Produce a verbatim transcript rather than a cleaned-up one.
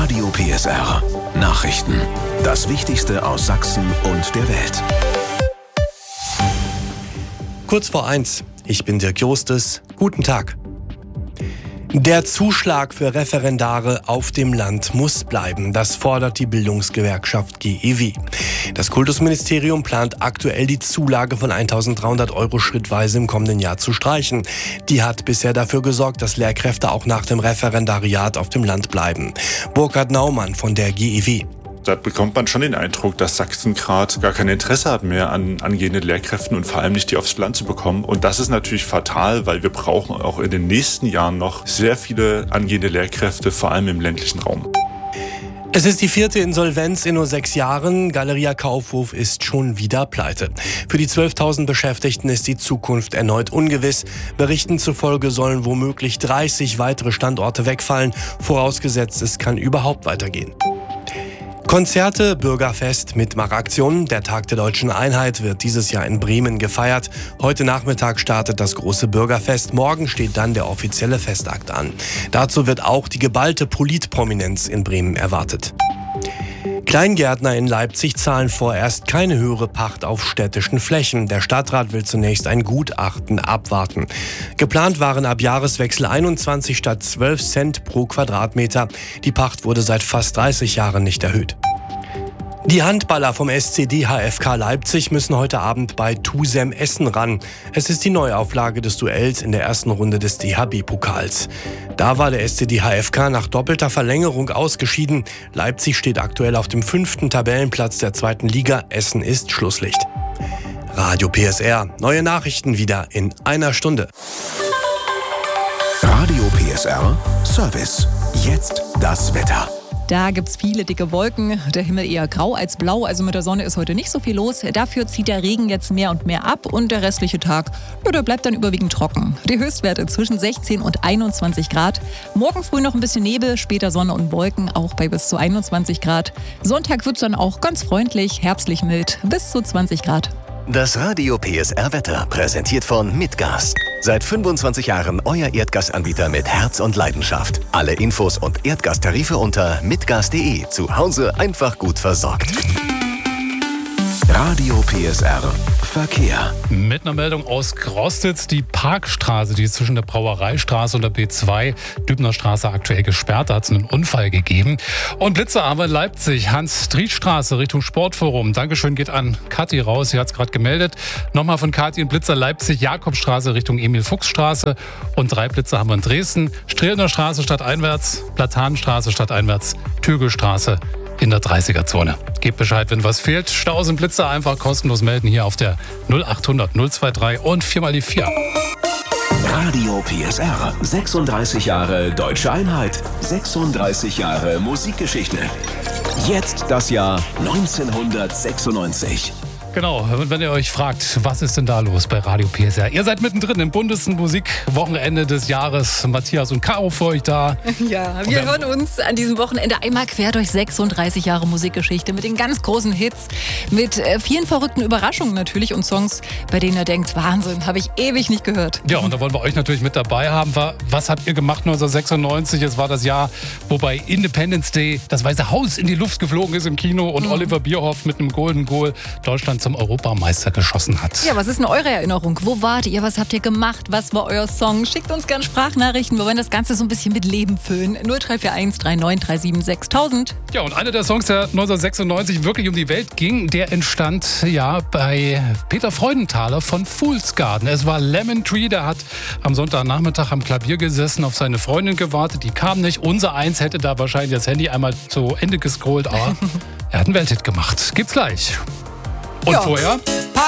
Radio P S R. Nachrichten. Das Wichtigste aus Sachsen und der Welt. Kurz vor eins. Ich bin Dirk Jostes. Guten Tag. Der Zuschlag für Referendare auf dem Land muss bleiben. Das fordert die Bildungsgewerkschaft G E W. Das Kultusministerium plant aktuell die Zulage von eintausenddreihundert Euro schrittweise im kommenden Jahr zu streichen. Die hat bisher dafür gesorgt, dass Lehrkräfte auch nach dem Referendariat auf dem Land bleiben. Burkhard Naumann von der G E W. Da bekommt man schon den Eindruck, dass Sachsen gerade gar kein Interesse hat mehr an angehenden Lehrkräften und vor allem nicht die aufs Land zu bekommen. Und das ist natürlich fatal, weil wir brauchen auch in den nächsten Jahren noch sehr viele angehende Lehrkräfte, vor allem im ländlichen Raum. Es ist die vierte Insolvenz in nur sechs Jahren. Galeria Kaufhof ist schon wieder pleite. Für die zwölftausend Beschäftigten ist die Zukunft erneut ungewiss. Berichten zufolge sollen womöglich dreißig weitere Standorte wegfallen, vorausgesetzt es kann überhaupt weitergehen. Konzerte, Bürgerfest, Mitmachaktionen. Der Tag der Deutschen Einheit wird dieses Jahr in Bremen gefeiert. Heute Nachmittag startet das große Bürgerfest. Morgen steht dann der offizielle Festakt an. Dazu wird auch die geballte Politprominenz in Bremen erwartet. Kleingärtner in Leipzig zahlen vorerst keine höhere Pacht auf städtischen Flächen. Der Stadtrat will zunächst ein Gutachten abwarten. Geplant waren ab Jahreswechsel einundzwanzig statt zwölf Cent pro Quadratmeter. Die Pacht wurde seit fast dreißig Jahren nicht erhöht. Die Handballer vom S C D H F K Leipzig müssen heute Abend bei Tusem Essen ran. Es ist die Neuauflage des Duells in der ersten Runde des D H B-Pokals. Da war der S C D H F K nach doppelter Verlängerung ausgeschieden. Leipzig steht aktuell auf dem fünften Tabellenplatz der zweiten Liga. Essen ist Schlusslicht. Radio P S R. Neue Nachrichten wieder in einer Stunde. Radio P S R Service. Jetzt das Wetter. Da gibt's viele dicke Wolken, der Himmel eher grau als blau, also mit der Sonne ist heute nicht so viel los. Dafür zieht der Regen jetzt mehr und mehr ab und der restliche Tag, ja, der bleibt dann überwiegend trocken. Die Höchstwerte zwischen sechzehn und einundzwanzig Grad. Morgen früh noch ein bisschen Nebel, später Sonne und Wolken, auch bei bis zu einundzwanzig Grad. Sonntag wird's dann auch ganz freundlich, herbstlich mild, bis zu zwanzig Grad. Das Radio P S R Wetter, präsentiert von Mitgas. Seit fünfundzwanzig Jahren euer Erdgasanbieter mit Herz und Leidenschaft. Alle Infos und Erdgastarife unter mitgas punkt de. Zu Hause einfach gut versorgt. Radio P S R Verkehr. Mit einer Meldung aus Grostitz. Die Parkstraße, die ist zwischen der Brauereistraße und der B zwei, Dübner Straße, aktuell gesperrt. Da hat es einen Unfall gegeben. Und Blitzer haben wir in Leipzig. Hans-Stried-Straße Richtung Sportforum. Dankeschön geht an Kathi raus. Sie hat es gerade gemeldet. Nochmal von Kathi in Blitzer Leipzig. Jakobstraße Richtung Emil-Fuchs-Straße. Und drei Blitzer haben wir in Dresden. Strehlner Straße stadteinwärts. Platanenstraße stadteinwärts. Tögelstraße in der dreißiger-Zone. Gebt Bescheid, wenn was fehlt. Staus und Blitzer einfach kostenlos melden hier auf der null achthundert null dreiundzwanzig und vier mal die vier. Radio P S R. sechsunddreißig Jahre Deutsche Einheit. sechsunddreißig Jahre Musikgeschichte. Jetzt das Jahr neunzehnhundertsechsundneunzig. Genau, und wenn ihr euch fragt, was ist denn da los bei Radio P S R? Ihr seid mittendrin im buntesten Musikwochenende des Jahres. Matthias und Caro für euch da. Ja, wir hören uns an diesem Wochenende einmal quer durch sechsunddreißig Jahre Musikgeschichte mit den ganz großen Hits, mit äh, vielen verrückten Überraschungen natürlich und Songs, bei denen ihr denkt, Wahnsinn, habe ich ewig nicht gehört. Ja, und da wollen wir euch natürlich mit dabei haben. Was habt ihr gemacht neunzehnhundertsechsundneunzig? Es war das Jahr, wo bei Independence Day das Weiße Haus in die Luft geflogen ist im Kino und mhm. Oliver Bierhoff mit einem Golden Goal Deutschland zum Europameister geschossen hat. Ja, was ist denn eure Erinnerung? Wo wart ihr? Was habt ihr gemacht? Was war euer Song? Schickt uns gerne Sprachnachrichten. Wir wollen das Ganze so ein bisschen mit Leben füllen. null drei vier eins drei neun drei sieben sechstausend. Ja, und einer der Songs, der neunzehnhundertsechsundneunzig wirklich um die Welt ging, der entstand ja bei Peter Freudenthaler von Fool's Garden. Es war Lemon Tree, der hat am Sonntagnachmittag am Klavier gesessen, auf seine Freundin gewartet. Die kam nicht. Unser Eins hätte da wahrscheinlich das Handy einmal zu Ende gescrollt, aber er hat einen Welthit gemacht. Gibt's gleich. Und ja. vorher?